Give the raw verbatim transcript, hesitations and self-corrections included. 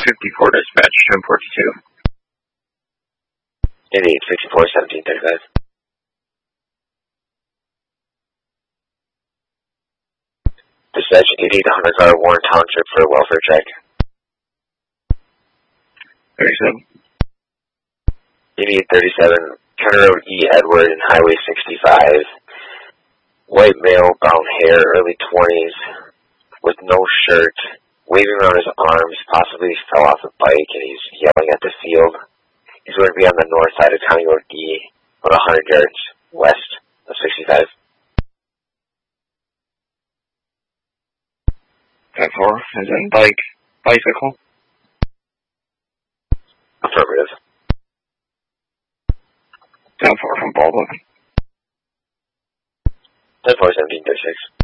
fifty-four dispatch, ten forty-two. eighty-eight fifty-four, seventeen thirty-five. Dispatch eighty-eight one hundred car, Warren Township for a welfare check. thirty-seven. eighty-eight thirty-seven, County Road E. Edward and Highway sixty-five. White male, brown hair, early twenties, with no shirt, waving around his arms, possibly fell off a bike and he's yelling at the field. He's going to be on the north side of County Road E, about one hundred yards west of sixty-five. ten four, is in bike, bicycle. Affirmative. ten four from Baldwin. ten four, seventeen thirty-six.